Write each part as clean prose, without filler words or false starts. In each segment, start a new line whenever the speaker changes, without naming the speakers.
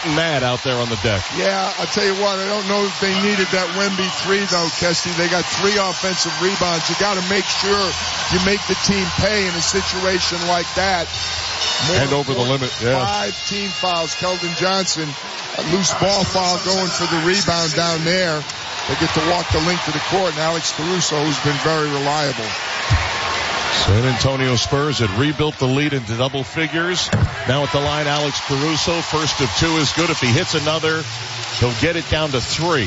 getting mad out there on the deck.
Yeah, I'll tell you what, I don't know if they needed that Wemby 3, though, Kesty. They got 3 offensive rebounds. You got to make sure you make the team pay in a situation like that.
And over the limit, yeah.
5 team fouls. Keldon Johnson, a loose ball foul going for the rebound down there. They get to walk the length of the court, and Alex Caruso, who's been very reliable.
San Antonio Spurs had rebuilt the lead into double figures. Now at the line, Alex Caruso, first of 2 is good. If he hits another, he'll get it down to 3.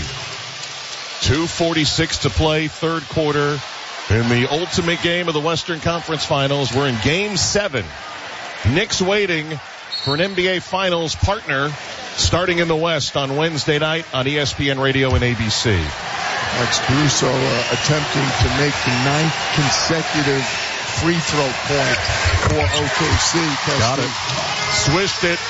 2:46 to play, third quarter. In the ultimate game of the Western Conference Finals, we're in Game 7. Knicks waiting for an NBA Finals partner starting in the West on Wednesday night on ESPN Radio and ABC.
Alex Caruso attempting to make the 9th consecutive free throw point for OKC.
Got it. Swished it.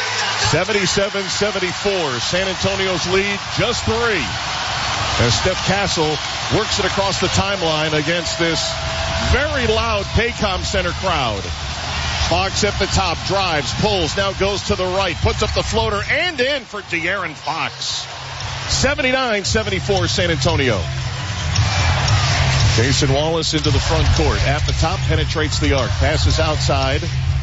77-74. San Antonio's lead, just 3. As Steph Castle works it across the timeline against this very loud Paycom Center crowd. Fox at the top, drives, pulls, now goes to the right, puts up the floater, and in for De'Aaron Fox. 79-74 San Antonio. Jason Wallace into the front court. At the top, penetrates the arc. Passes outside.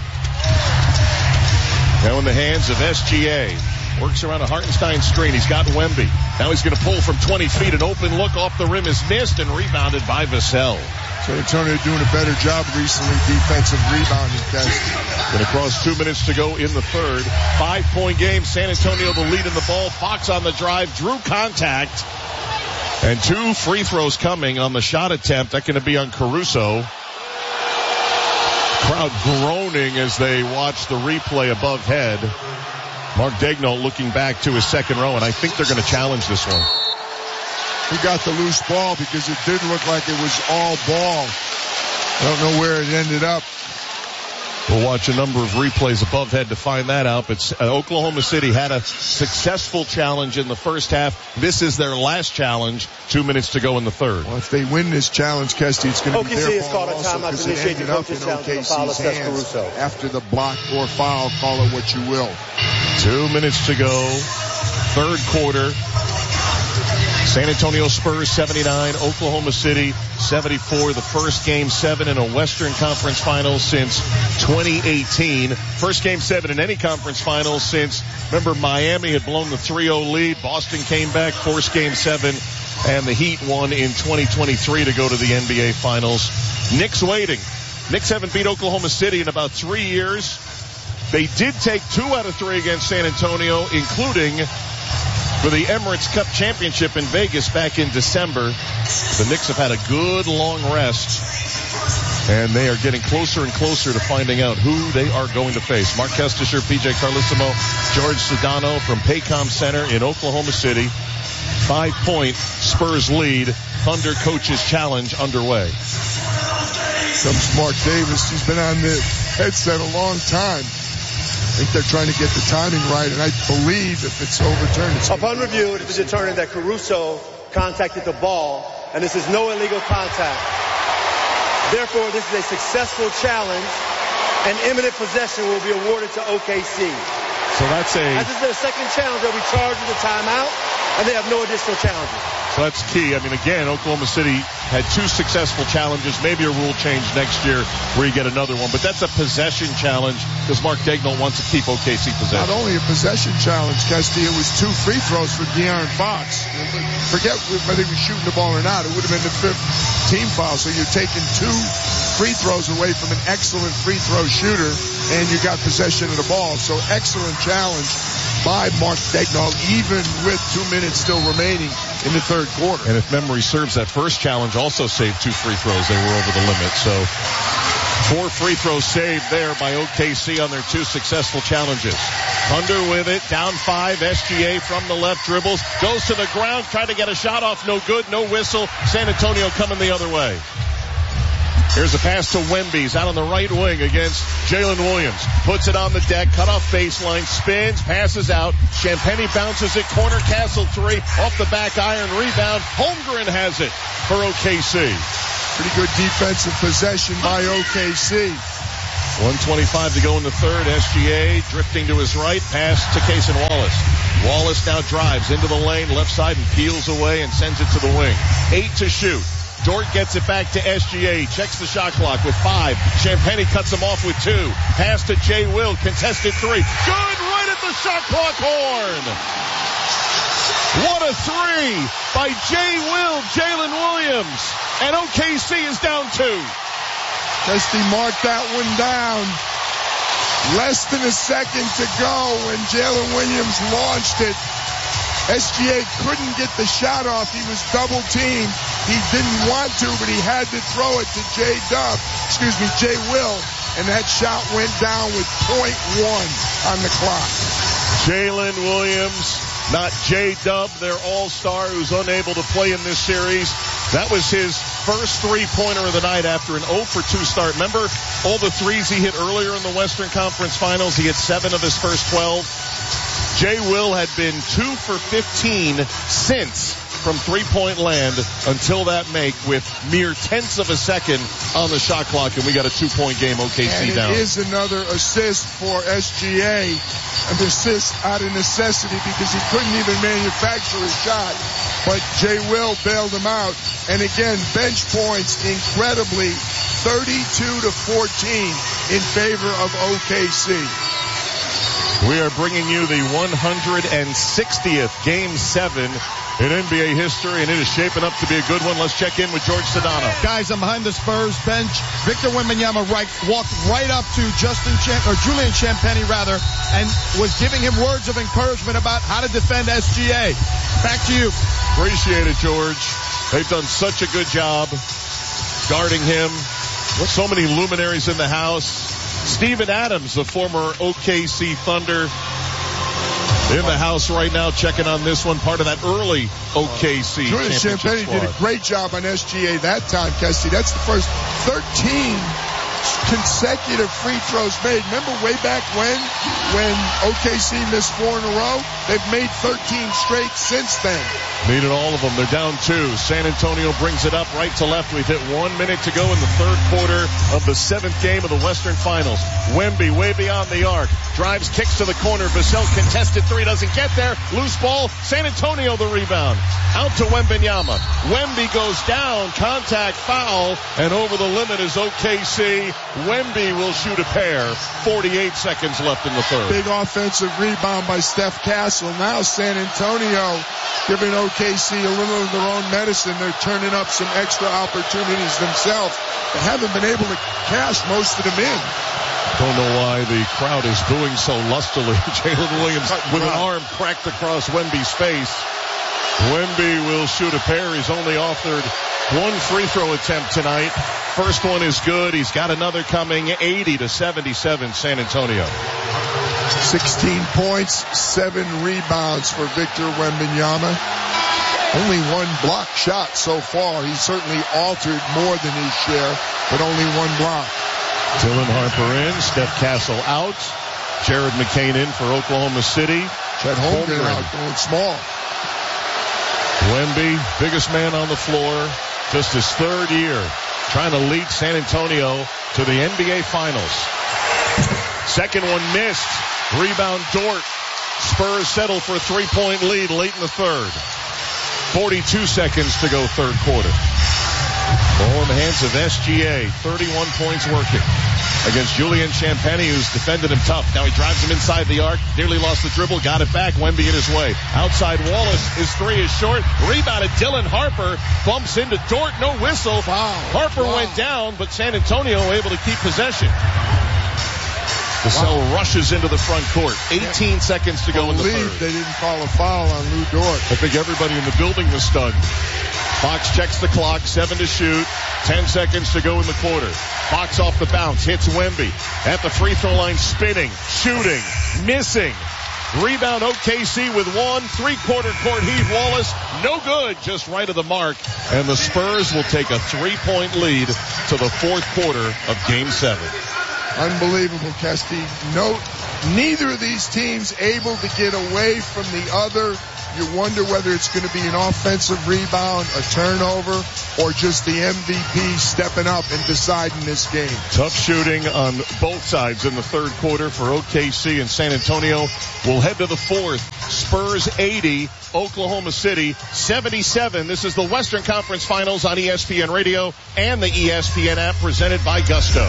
Now in the hands of SGA. Works around a Hartenstein screen. He's got Wemby. Now he's going to pull from 20 feet. An open look off the rim is missed and rebounded by Vassell.
San Antonio doing a better job recently defensive rebounding.
Going to cross 2 minutes to go in the third. 5-point game. San Antonio the lead in the ball. Fox on the drive. Drew contact. And 2 free throws coming on the shot attempt. That's going to be on Caruso. Crowd groaning as they watch the replay above head. Mark Daigneault looking back to his second row, and I think they're going to challenge this one.
He got the loose ball because it did look like it was all ball. I don't know where it ended up.
We'll watch a number of replays above head to find that out. But Oklahoma City had a successful challenge in the first half. This is their last challenge. 2 minutes to go in the third.
Well, if they win this challenge, Kesty, it's going to be their ball also because it ended up in OKC's hands after the block or foul. Call it what you will.
2 minutes to go. Third quarter. San Antonio Spurs 79, Oklahoma City 74. The first Game 7 in a Western Conference Finals since 2018. First Game 7 in any conference finals since, remember, Miami had blown the 3-0 lead. Boston came back, forced Game 7, and the Heat won in 2023 to go to the NBA Finals. Knicks waiting. Knicks haven't beat Oklahoma City in about 3 years. They did take 2 out of 3 against San Antonio, including for the Emirates Cup Championship in Vegas back in December. The Knicks have had a good long rest, and they are getting closer and closer to finding out who they are going to face. Mark Kestisher, PJ Carlissimo, George Sedano from Paycom Center in Oklahoma City. 5-point Spurs lead. Thunder coaches challenge underway.
Comes Mark Davis. He's been on the headset a long time. I think they're trying to get the timing right, and I believe if it's overturned, it's
upon review, it is determined that Caruso contacted the ball, and this is no illegal contact. Therefore, this is a successful challenge, and imminent possession will be awarded to OKC.
So that's
as this is their second challenge, they'll be charged with a timeout, and they have no additional challenges.
So that's key. I mean, again, Oklahoma City had 2 successful challenges, maybe a rule change next year where you get another one. But that's a possession challenge because Mark Daigneault wants to keep OKC possession.
Not only a possession challenge, Kesty, it was 2 free throws for De'Aaron Fox. Forget whether he was shooting the ball or not. It would have been the 5th team foul. So you're taking 2 free throws away from an excellent free throw shooter, and you got possession of the ball. So excellent challenge by Mark Daigneault, even with 2 minutes still remaining in the third quarter.
And if memory serves, that first challenge also saved 2 free throws. They were over the limit. So 4 free throws saved there by OKC on their 2 successful challenges. Thunder with it, down 5. SGA from the left dribbles, goes to the ground, trying to get a shot off, no good, no whistle. San Antonio coming the other way. Here's a pass to Wemby. He's out on the right wing against Jalen Williams. Puts it on the deck, cut off baseline, spins, passes out. Champagnie bounces it, corner, Castle 3, off the back iron, rebound. Holmgren has it for OKC.
Pretty good defensive possession by OKC.
1:25 to go in the third. SGA drifting to his right. Pass to Cason Wallace. Wallace now drives into the lane, left side, and peels away and sends it to the wing. 8 to shoot. Dort gets it back to SGA. Checks the shot clock with 5. Champagnie cuts him off with 2. Pass to Jay Will. Contested 3. Good, right at the shot clock horn. What a 3 by Jay Will, Jalen Williams. And OKC is down 2.
Kesty marked that one down. Less than a second to go when Jalen Williams launched it. SGA couldn't get the shot off. He was double teamed. He didn't want to, but he had to throw it to Jay Will. And that shot went down with .1 on the clock.
Jalen Williams, not J-Dub, their all-star who's unable to play in this series. That was his first three-pointer of the night after an 0-for-2 start. Remember all the threes he hit earlier in the Western Conference Finals? He hit 7 of his first 12. Jay Will had been 2 for 15 since from three-point land until that make with mere tenths of a second on the shot clock, and we got a 2-point game. OKC down.
And it is another assist for SGA, an assist out of necessity because he couldn't even manufacture a shot, but Jay Will bailed him out. And again, bench points incredibly 32 to 14 in favor of OKC.
We are bringing you the 160th Game 7 in NBA history, and it is shaping up to be a good one. Let's check in with George Sedano.
Guys, I'm behind the Spurs bench. Victor Wembanyama walked right up to Julian Champagnie, and was giving him words of encouragement about how to defend SGA. Back to you.
Appreciate it, George. They've done such a good job guarding him. So many luminaries in the house. Steven Adams, the former OKC Thunder, in the house right now, checking on this one, part of that early OKC
Julian
championship
Champagnie
squad.
did a great job on SGA that time, Kesty. That's the first 13 consecutive free throws made. Remember way back when OKC missed 4 in a row? They've made 13 straight since then.
Needed all of them. They're down 2. San Antonio brings it up right to left. We've hit 1 minute to go in the third quarter of the 7th game of the Western Finals. Wemby way beyond the arc. Drives, kicks to the corner. Vassell contested 3, doesn't get there. Loose ball. San Antonio the rebound. Out to Wembanyama. Wemby goes down. Contact foul. And over the limit is OKC. Wemby will shoot a pair. 48 seconds left in the third.
Big offensive rebound by Steph Castle. Now San Antonio giving OKC a little of their own medicine. They're turning up some extra opportunities themselves. They haven't been able to cash most of them in.
Don't know why the crowd is booing so lustily. Jalen Williams with an arm cracked across Wemby's face. Wemby will shoot a pair. He's only offered 1 free throw attempt tonight. First one is good. He's got another coming. 80 to 77 San Antonio.
16 points, 7 rebounds for Victor Wembanyama. Only 1 block shot so far. He's certainly altered more than his share, but only 1 block.
Dylan Harper in. Steph Castle out. Jared McCain in for Oklahoma City.
Chet Holmgren out going small.
Wemby, biggest man on the floor. Just his 3rd year trying to lead San Antonio to the NBA Finals. Second one missed. Rebound Dort. Spurs settle for a 3-point lead late in the third. 42 seconds to go third quarter. Ball in the hands of SGA. 31 points working against Julian Champagnie, who's defended him tough. Now he drives him inside the arc. Nearly lost the dribble. Got it back. Wemby in his way. Outside Wallace. His 3 is short. Rebounded Dylan Harper. Bumps into Dort. No whistle. Harper went down, but San Antonio able to keep possession. Vassell rushes into the front court. 18 seconds to go in the third.
They didn't call a foul on Lou Dort.
I think everybody in the building was stunned. Fox checks the clock. 7 to shoot. 10 seconds to go in the quarter. Fox off the bounce. Hits Wemby. At the free throw line, spinning, shooting, missing. Rebound OKC with 1. 3-quarter court heave. Wallace, no good. Just right of the mark. And the Spurs will take a 3-point lead to the fourth quarter of Game 7.
Unbelievable, Kesty. Neither of these teams able to get away from the other You wonder whether it's going to be an offensive rebound, a turnover, or just the MVP stepping up and deciding this game.
Tough shooting on both sides in the third quarter for OKC and San Antonio. We'll head to the fourth. Spurs 80, Oklahoma City 77. This is the Western Conference Finals on ESPN Radio and the ESPN app, presented by Gusto.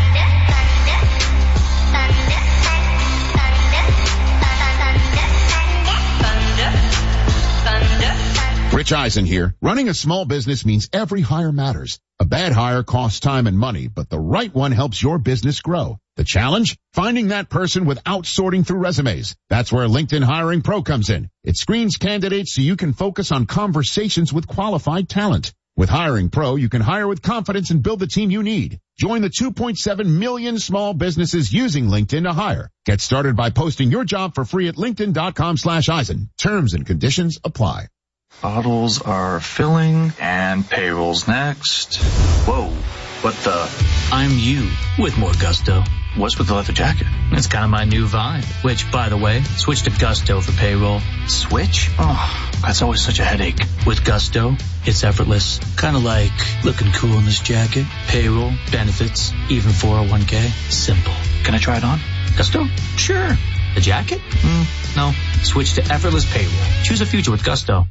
Rich Eisen here. Running a small business means every hire matters. A bad hire costs time and money, but the right one helps your business grow. The challenge? Finding that person without sorting through resumes. That's where LinkedIn Hiring Pro comes in. It screens candidates so you can focus on conversations with qualified talent. With Hiring Pro, you can hire with confidence and build the team you need. Join the 2.7 million small businesses using LinkedIn to hire. Get started by posting your job for free at linkedin.com/Eisen. Terms and conditions apply.
Bottles are filling and payroll's next. Whoa, what the?
I'm you with more Gusto.
What's with the leather jacket?
It's kind of my new vibe. Which, by the way, switch to Gusto for payroll.
Switch? Oh, that's always such a headache.
With Gusto, it's effortless. Kind of like looking cool in this jacket. Payroll, benefits, even 401k. Simple.
Can I try it on?
Gusto? Sure. The jacket? No. Switch to effortless payroll. Choose a future with Gusto.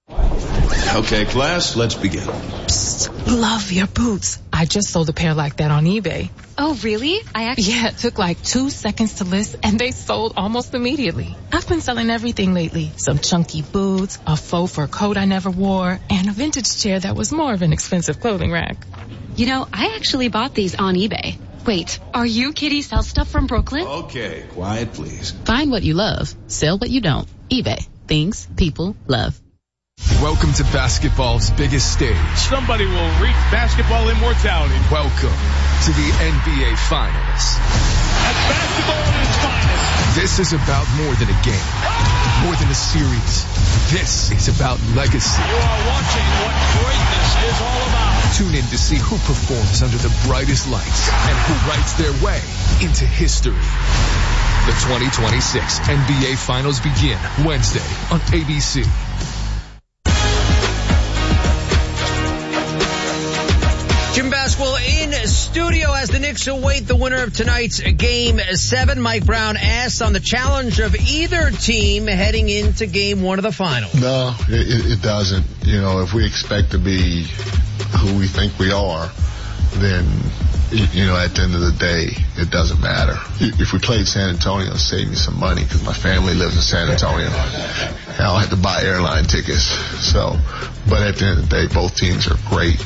Okay, class, let's begin.
Psst, love your boots. I just sold a pair like that on eBay.
Oh, really?
Yeah, it took like 2 seconds to list, and they sold almost immediately. I've been selling everything lately. Some chunky boots, a faux fur coat I never wore, and a vintage chair that was more of an expensive clothing rack.
You know, I actually bought these on eBay. Wait, are you Kitty Sell Stuff from Brooklyn?
Okay, quiet please.
Find what you love. Sell what you don't. eBay. Things people love.
Welcome to basketball's biggest stage.
Somebody will reach basketball immortality.
Welcome to the NBA Finals.
That's basketball at its finest.
This is about more than a game, more than a series. This is about legacy.
You are watching what greatness is all about.
Tune in to see who performs under the brightest lights and who writes their way into history. The 2026 NBA Finals begin Wednesday on ABC.
Jim Basketball in studio as the Knicks await the winner of tonight's Game 7. Mike Brown asked on the challenge of either team heading into Game 1 of the Finals.
No, it doesn't. You know, if we expect to be who we think we are, then, you know, at the end of the day, it doesn't matter. If we played San Antonio, it'd save me some money because my family lives in San Antonio. I don't have to buy airline tickets. So, but at the end of the day, both teams are great,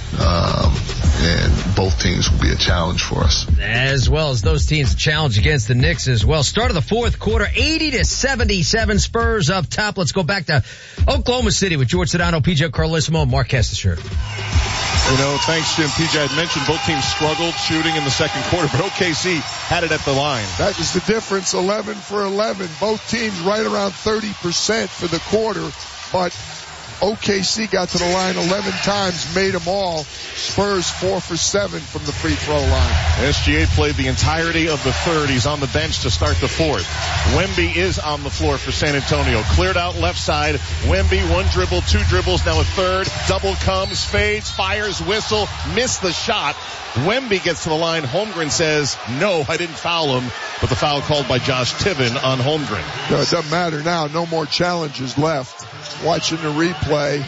and both teams will be a challenge for us.
As well as those teams, a challenge against the Knicks as well. Start of the fourth quarter, 80-77, Spurs up top. Let's go back to Oklahoma City with George Sedano, PJ Carlissimo, and Mark Kestecher.
You know, thanks, Jim. PJ had mentioned both teams struggled shooting in the second quarter, but OKC had it at the line.
That is the difference, 11 for 11. Both teams right around 30% for the quarter, but OKC got to the line 11 times, made them all. Spurs 4 for 7 from the free throw line.
SGA played the entirety of the third. He's on the bench to start the fourth. Wemby is on the floor for San Antonio. Cleared out left side. Wemby, one dribble, two dribbles, now a third. Double comes, fades, fires, whistle, missed the shot. Wemby gets to the line. Holmgren says, no, I didn't foul him. But the foul called by Josh Tiven on Holmgren.
No, it doesn't matter now. No more challenges left. Watching the replay.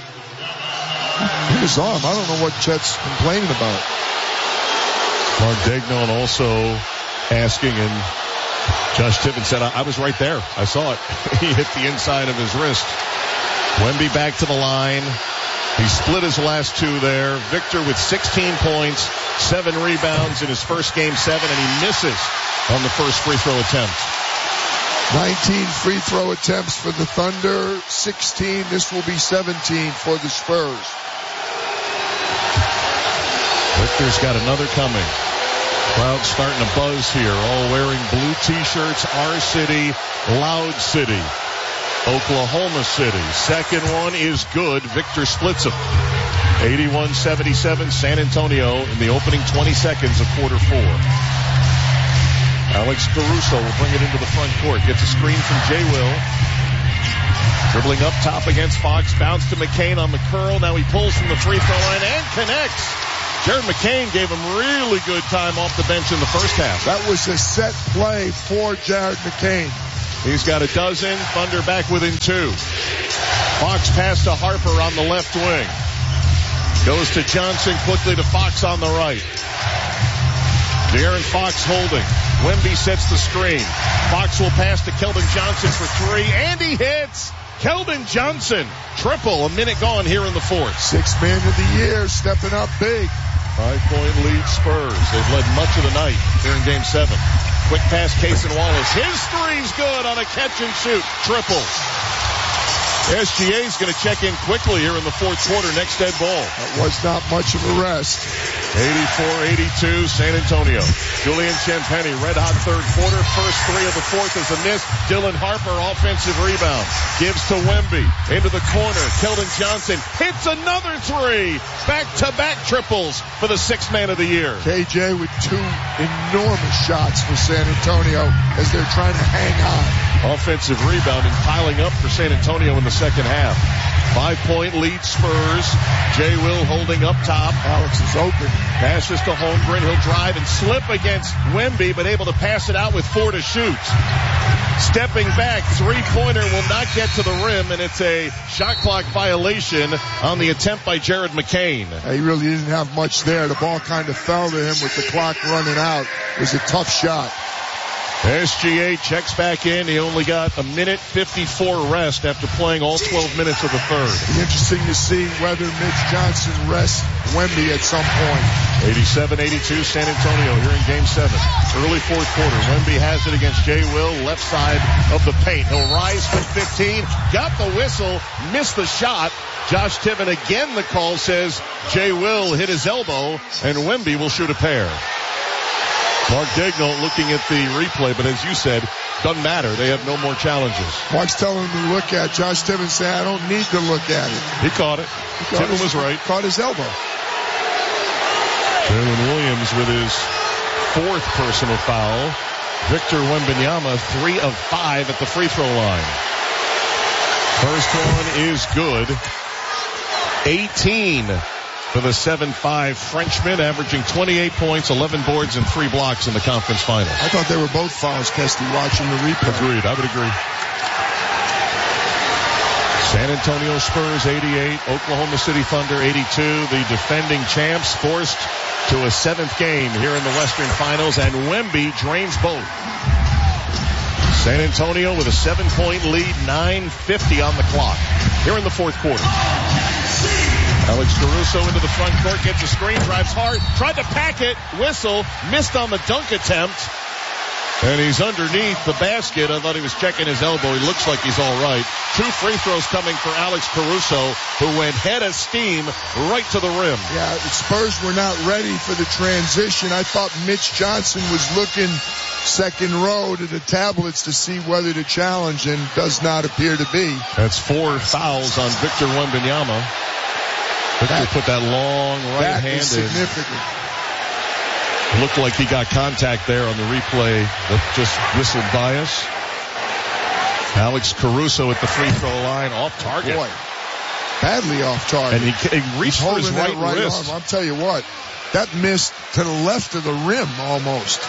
Hit his arm. I don't know what Chet's complaining about.
Mark Degnon also asking, and Josh Tiven said, I was right there. I saw it. He hit the inside of his wrist. Wemby back to the line. He split his last two there. Victor with 16 points, 7 rebounds in his first Game 7, and he misses on the first free throw attempt.
19 free throw attempts for the Thunder, 16. This will be 17 for the Spurs.
Victor's got another coming. Crowd starting to buzz here, all wearing blue T-shirts. Our City, Loud City, Oklahoma City. Second one is good. Victor splits them. 81-77, San Antonio in the opening 20 seconds of quarter 4. Alex Caruso will bring it into the front court. Gets a screen from Jay Will. Dribbling up top against Fox. Bounce to McCain on the curl. Now he pulls from the free throw line and connects. Jared McCain gave him really good time off the bench in the first half.
That was a set play for Jared McCain.
He's got a dozen. Thunder back within 2. Fox pass to Harper on the left wing. Goes to Johnson quickly to Fox on the right. De'Aaron Fox holding. Wemby sets the screen. Fox will pass to Keldon Johnson for 3, and he hits. Keldon Johnson, triple, a minute gone here in the fourth.
6th man of the year, stepping up big.
5-point lead Spurs. They've led much of the night here in Game 7. Quick pass, Cason Wallace. His three's good on a catch and shoot. Triple. SGA's going to check in quickly here in the fourth quarter. Next dead ball.
That was not much of a rest.
84-82, San Antonio. Julian Champagnie, red hot third quarter. First 3 of the fourth is a miss. Dylan Harper, offensive rebound. Gives to Wemby. Into the corner. Keldon Johnson hits another 3. Back-to-back triples for the 6th man of the year.
KJ with 2 enormous shots for San Antonio as they're trying to hang on.
Offensive rebounding piling up for San Antonio in the second half. 5-point lead Spurs. Jay Will holding up top.
Alex is open.
Passes to Holmgren. He'll drive and slip against Wemby, but able to pass it out with 4 to shoot. Stepping back, 3-pointer will not get to the rim, and it's a shot clock violation on the attempt by Jared McCain.
He really didn't have much there. The ball kind of fell to him with the clock running out. It was a tough shot.
SGA checks back in. He only got a minute 54 rest after playing all 12 minutes of the third.
It'll be interesting to see whether Mitch Johnson rests Wemby at some point.
87-82 San Antonio here in Game 7. Early fourth quarter. Wemby has it against Jay Will, left side of the paint. He'll rise from 15. Got the whistle. Missed the shot. Josh Tiven again, the call says Jay Will hit his elbow, and Wemby will shoot a pair. Mark Daigneault looking at the replay, but as you said, doesn't matter. They have no more challenges.
Mark's telling him to look at. Josh Tiven said, I don't need to look at it.
He caught it. Tiven was right.
Caught his elbow.
Jalen Williams with his 4th personal foul. Victor Wembanyama, 3 of 5 at the free throw line. First one is good. 18 for the 7'5" Frenchman, averaging 28 points, 11 boards, and 3 blocks in the conference finals.
I thought they were both fouls, Kesty, watching the replay.
Agreed. I would agree. San Antonio Spurs 88, Oklahoma City Thunder 82. The defending champs forced to a 7th game here in the Western Finals, and Wemby drains both. San Antonio with a 7-point lead, 9:50 on the clock here in the fourth quarter. Alex Caruso into the front court, gets a screen, drives hard, tried to pack it, whistle, missed on the dunk attempt, and he's underneath the basket. I thought he was checking his elbow. He looks like he's all right. 2 free throws coming for Alex Caruso, who went head of steam right to the rim.
Yeah, the Spurs were not ready for the transition. I thought Mitch Johnson was looking second row to the tablets to see whether to challenge, and does not appear to be.
That's 4 fouls on Victor Wembanyama. Victor put that long right hand in.
That is significant.
Looked like he got contact there on the replay that just whistled by us. Alex Caruso at the free throw line, off target.
Boy, badly off target.
And he reached for his right wrist.
Arm. I'll tell you what, that missed to the left of the rim almost.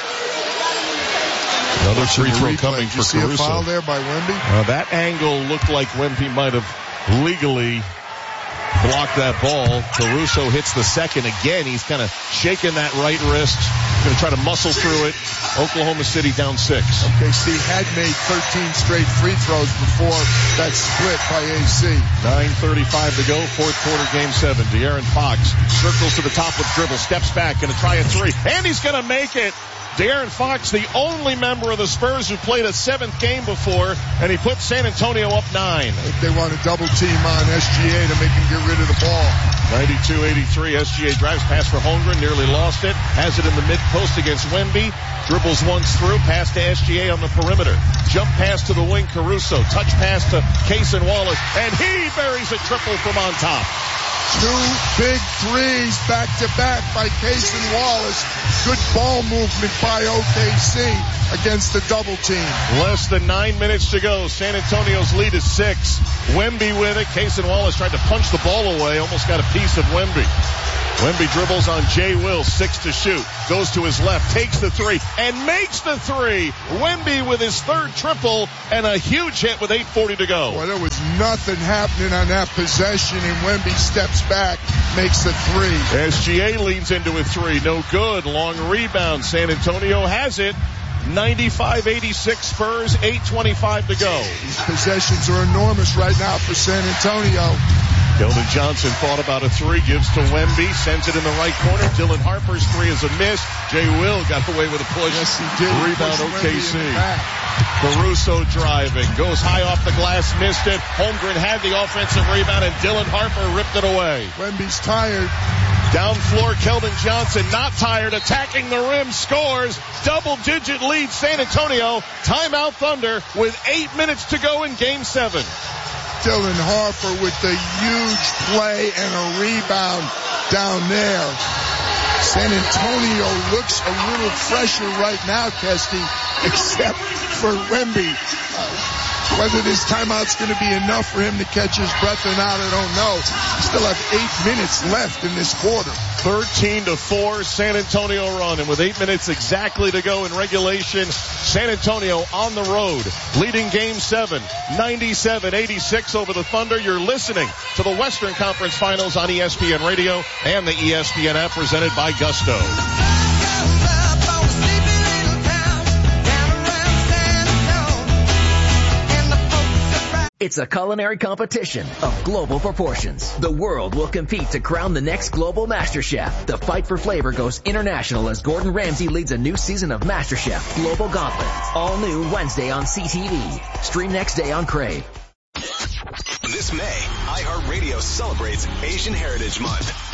Another free throw coming for
Caruso.
Caruso.
See a foul there by Wemby?
That angle looked like Wemby might have legally blocked that ball. Caruso hits the second again. He's kind of shaking that right wrist. Going to try to muscle through it. Oklahoma City down 6.
OKC had made 13 straight free throws before that split by AC.
9:35 to go, fourth quarter, Game 7. De'Aaron Fox circles to the top with dribble, steps back, going to try a 3, and he's going to make it. De'Aaron Fox, the only member of the Spurs who played a 7th game before, and he put San Antonio up 9.
I think they want to double team on SGA to make him get rid of the ball.
92-83, SGA drives pass for Holmgren, nearly lost it, has it in the mid-post against Wemby, dribbles once through, pass to SGA on the perimeter, jump pass to the wing, Caruso, touch pass to Cason Wallace, and he buries a triple from on top.
2 big threes back-to-back by Cason Wallace. Good ball movement by OKC. against the double team.
Less than 9 minutes to go. San Antonio's lead is 6. Wemby with it. Cason Wallace tried to punch the ball away. Almost got a piece of Wemby. Wemby dribbles on Jay Will, 6 to shoot. Goes to his left, takes the 3, and makes the 3. Wemby with his third triple and a huge hit with 8:40 to go.
Well, there was nothing happening on that possession, and Wemby steps back, makes the 3.
SGA leans into a 3. No good. Long rebound. San Antonio has it. 95-86 Spurs, 8:25 to go.
These possessions are enormous right now for San Antonio.
Keldon Johnson thought about a 3, gives to Wemby, sends it in the right corner. Dylan Harper's 3 is a miss. Jay Will got away with a push.
Yes, he did.
Rebound OKC. Caruso driving, goes high off the glass, missed it. Holmgren had the offensive rebound, and Dylan Harper ripped it away.
Wemby's tired.
Down floor, Keldon Johnson, not tired, attacking the rim, scores. Double-digit lead, San Antonio. Timeout Thunder with 8 minutes to go in Game 7.
Dylan Harper with the huge play and a rebound down there. San Antonio looks a little fresher right now, Kesty, except for Wemby. Whether this timeout's going to be enough for him to catch his breath or not, I don't know. Still have 8 minutes left in this quarter.
13-4 San Antonio run, and with 8 minutes exactly to go in regulation, San Antonio on the road, leading Game 7, 97-86 over the Thunder. You're listening to the Western Conference Finals on ESPN Radio and the ESPN app, presented by Gusto.
It's a culinary competition of global proportions. The world will compete to crown the next global MasterChef. The fight for flavor goes international as Gordon Ramsay leads a new season of MasterChef Global Gauntlet. All new Wednesday on CTV. Stream next day on Crave.
This May, iHeartRadio celebrates Asian Heritage Month.